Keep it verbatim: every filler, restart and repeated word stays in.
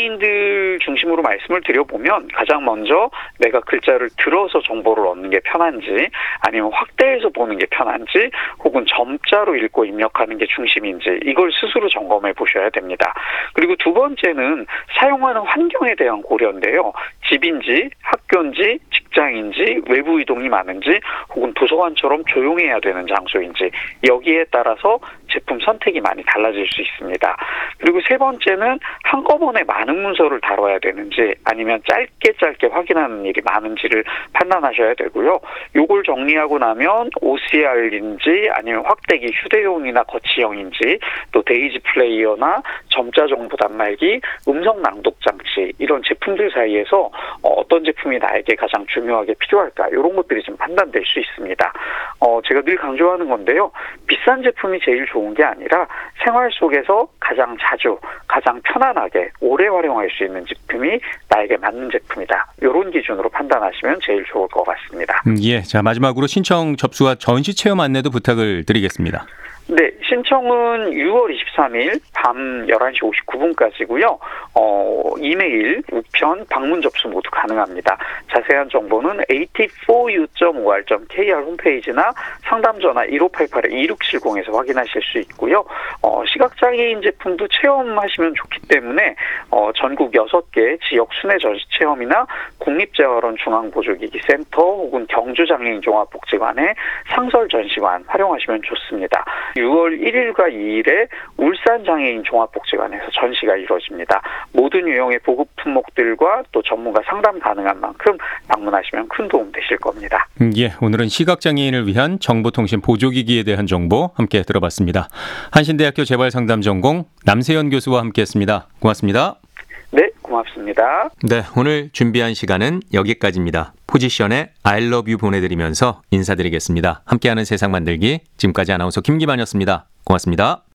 장애인들 중심으로 말씀을 드려보면 가장 먼저 내가 글자를 들어서 정보를 얻는 게 편한지 아니면 확대해서 보는 게 편한지 혹은 점자로 읽고 입력하는 게 중심인지 이걸 스스로 점검해 보셔야 됩니다. 그리고 두 번째는 사용하는 환경에 대한 고려인데요. 집인지 학교인지 직장인지 외부 이동이 많은지 혹은 도서관처럼 조용해야 되는 장소인지 여기에 따라서 제품 선택이 많이 달라질 수 있습니다. 그리고 세 번째는 한꺼번에 많은 문서를 다뤄야 되는지 아니면 짧게 짧게 확인하는 일이 많은지를 판단하셔야 되고요. 요걸 정리하고 나면 오씨알인지 아니면 확대기 휴대용이나 거치형인지 또 데이지 플레이어나 점자 정보 단말기, 음성 낭독 장치 이런 제품들 사이에서 어떤 제품이 나에게 가장 중요하게 필요할까 이런 것들이 좀 판단될 수 있습니다. 어, 제가 늘 강조하는 건데요. 비싼 제품이 제일 좋은 게 아니라 생활 속에서 가장 자주, 가장 편안하게 오래 활용할 수 있는 제품이 나에게 맞는 제품이다. 이런 기준으로 판단하시면 제일 좋을 것 같습니다. 음, 예, 자 마지막으로 신청 접수와 전시 체험 안내도 부탁을 드리겠습니다. 네, 신청은 유월 이십삼일 밤 열한 시 오십구 분까지고요. 어, 이메일, 우편, 방문 접수 모두 가능합니다. 자세한 정보는 에이티포유 닷 오알 닷 케이알 홈페이지나 상담 전화 일오팔팔 이육칠공에서 확인하실 수 있고요. 어, 시각장애인 제품도 체험하시면 좋기 때문에 어, 전국 여섯 개 지역 순회 전시 체험이나 국립재활원 중앙보조기기 센터 혹은 경주장애인 종합복지관의 상설 전시관 활용하시면 좋습니다. 유월 일일과 이일에 울산장애인 종합복지관에서 전시가 이루어집니다. 모든 유형의 보급 품목들과 또 전문가 상담 가능한 만큼 방문하시면 큰 도움 되실 겁니다. 예, 오늘은 시각장애인을 위한 정보통신 보조기기에 대한 정보 함께 들어봤습니다. 한신대학교 재발상담전공 남세현 교수와 함께했습니다. 고맙습니다. 네, 고맙습니다. 네, 오늘 준비한 시간은 여기까지입니다. 포지션의 I love you 보내드리면서 인사드리겠습니다. 함께하는 세상 만들기 지금까지 아나운서 김기만이었습니다. 고맙습니다.